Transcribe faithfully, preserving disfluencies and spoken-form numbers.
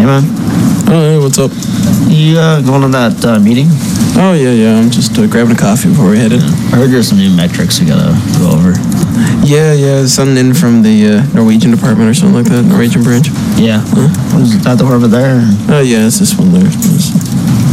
man. Oh, hey, what's up? You uh, going to that uh, meeting? Oh, yeah, yeah. I'm just uh, grabbing a coffee before we head in. I heard there's some new metrics we gotta go over. Yeah, yeah. Something in from the uh, Norwegian department or something like that. Norwegian branch. Yeah. Huh? Was that the over there? Oh, yeah, it's this one there. It's